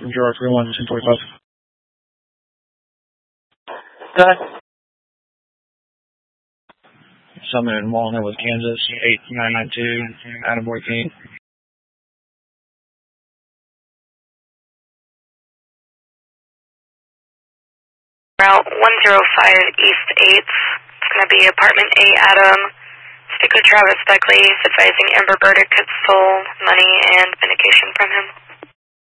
from Gerard 31, 1045. Go ahead. Summit in Walnut with Kansas, 8992, Attaboy King. Route 105 East 8th. It's going to be apartment A, Adam. Speak with Travis Beckley. He's advising Amber Burdick had stole money and medication from him.